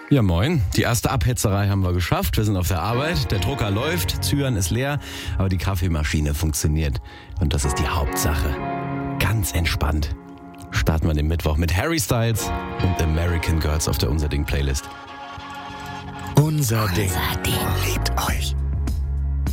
Ja, moin. Die erste Abhetzerei haben wir geschafft. Wir sind auf der Arbeit. Der Drucker läuft, Zyren ist leer, aber die Kaffeemaschine funktioniert. Und das ist die Hauptsache. Ganz entspannt. Starten wir den Mittwoch mit Harry Styles und American Girls auf der Unser Ding Playlist. Unser Ding liebt euch.